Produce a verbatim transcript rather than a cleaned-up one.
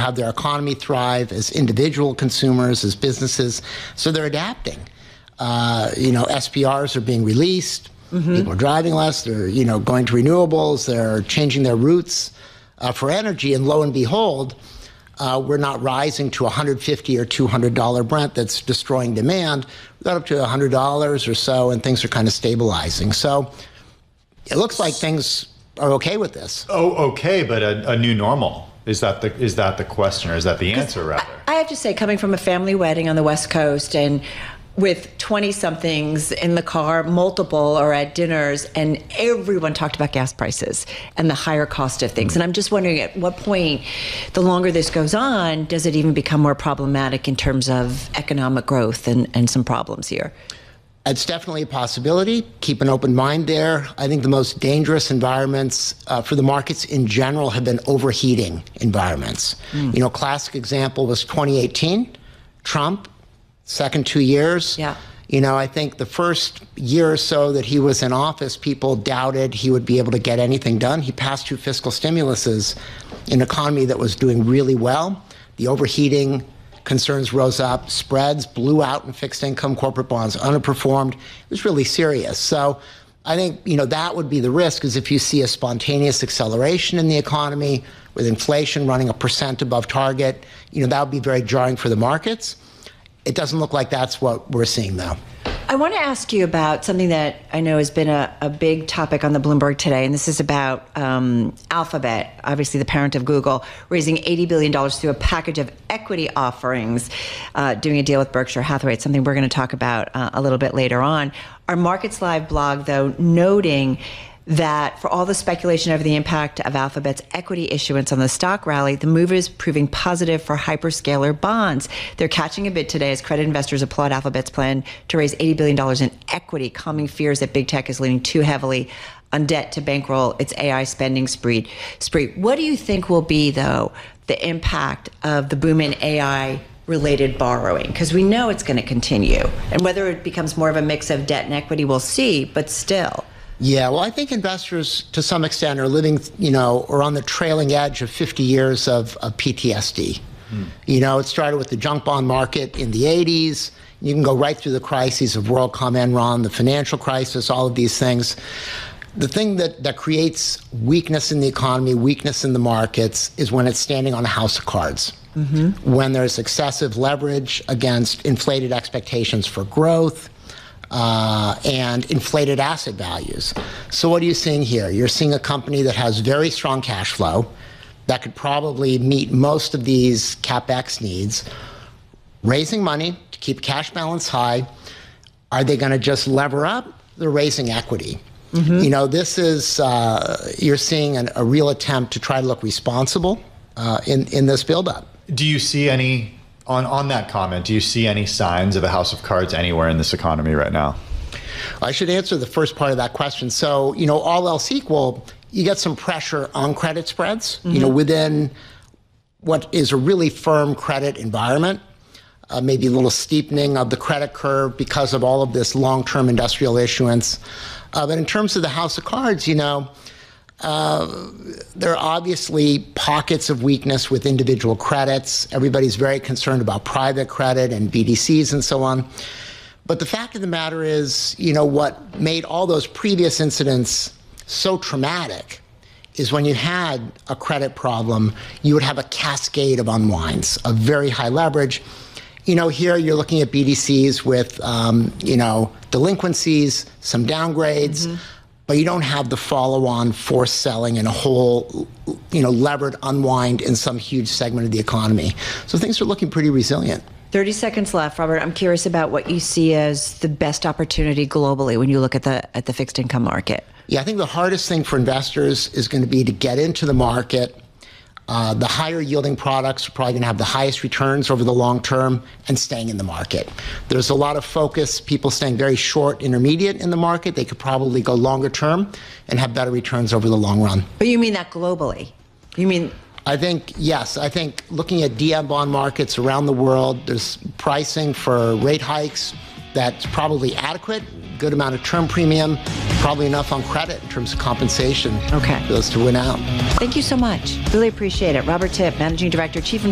have their economy thrive, as individual consumers, as businesses. So they're adapting. Uh, you know, S P Rs are being released. Mm-hmm. People are driving less. They're, you know, going to renewables. They're changing their routes uh, for energy. And lo and behold, uh, we're not rising to one hundred fifty or two hundred dollars Brent that's destroying demand. We got up to one hundred dollars or so, and things are kind of stabilizing. So it looks like things are okay with this. Oh, okay, but a, a new normal. Is that the is that the question, or is that the answer, rather? I, I have to say, coming from a family wedding on the West Coast and with twenty-somethings in the car, multiple or at dinners, and everyone talked about gas prices and the higher cost of things. And I'm just wondering, at what point, the longer this goes on, does it even become more problematic in terms of economic growth and, and some problems here? It's definitely a possibility. Keep an open mind there. I think the most dangerous environments uh, for the markets in general have been overheating environments. Mm. You know, classic example was twenty eighteen, Trump. Second two years, yeah. You know, I think the first year or so that he was in office, people doubted he would be able to get anything done. He passed two fiscal stimuluses in an economy that was doing really well. The overheating concerns rose up, spreads blew out in fixed income, corporate bonds underperformed. It was really serious. So I think, you know, that would be the risk, is if you see a spontaneous acceleration in the economy with inflation running a percent above target, you know, that would be very jarring for the markets. It doesn't look like that's what we're seeing, though. I want to ask you about something that I know has been a, a big topic on the Bloomberg today, and this is about um, Alphabet, obviously the parent of Google, raising eighty billion dollars through a package of equity offerings, uh, doing a deal with Berkshire Hathaway. It's something we're going to talk about uh, a little bit later on. Our Markets Live blog, though, noting that for all the speculation over the impact of Alphabet's equity issuance on the stock rally, the move is proving positive for hyperscaler bonds. They're catching a bid today as credit investors applaud Alphabet's plan to raise eighty billion dollars in equity, calming fears that big tech is leaning too heavily on debt to bankroll its A I spending spree. spree. What do you think will be, though, the impact of the boom in A I related borrowing? Because we know it's going to continue. And whether it becomes more of a mix of debt and equity, we'll see, but still. Yeah, well, I think investors, to some extent, are living, you know, or on the trailing edge of fifty years of, of P T S D. Hmm. You know, it started with the junk bond market in the eighties. You can go right through the crises of WorldCom, Enron, the financial crisis, all of these things. The thing that, that creates weakness in the economy, weakness in the markets, is when it's standing on a house of cards. Mm-hmm. When there's excessive leverage against inflated expectations for growth, Uh, and inflated asset values. So what are you seeing here? You're seeing a company that has very strong cash flow that could probably meet most of these CapEx needs, raising money to keep cash balance high. Are they going to just lever up? They're raising equity. Mm-hmm. You know, this is, uh, you're seeing an, a real attempt to try to look responsible uh, in, in this buildup. Do you see any On on that comment, do you see any signs of a house of cards anywhere in this economy right now? I should answer the first part of that question. So, you know, all else equal, you get some pressure on credit spreads, mm-hmm. you know, within what is a really firm credit environment, uh, maybe a little steepening of the credit curve because of all of this long-term industrial issuance. Uh, but in terms of the house of cards, you know, Uh, there are obviously pockets of weakness with individual credits. Everybody's very concerned about private credit and B D Cs and so on. But the fact of the matter is, you know, what made all those previous incidents so traumatic is when you had a credit problem, you would have a cascade of unwinds of very high leverage. You know, here you're looking at B D Cs with, um, you know, delinquencies, some downgrades. Mm-hmm. But you don't have the follow-on forced selling and a whole, you know, levered unwind in some huge segment of the economy. So things are looking pretty resilient. thirty seconds left, Robert. I'm curious about what you see as the best opportunity globally when you look at the at the fixed income market. Yeah, I think the hardest thing for investors is going to be to get into the market. Uh, the higher yielding products are probably going to have the highest returns over the long term, and staying in the market. There's a lot of focus, people staying very short, intermediate in the market. They could probably go longer term and have better returns over the long run. But you mean that globally? You mean... I think, yes. I think looking at D M bond markets around the world, there's pricing for rate hikes that's probably adequate, good amount of term premium, probably enough on credit in terms of compensation okay. for those to win out. Thank you so much. Really appreciate it. Robert Tipp, Managing Director, Chief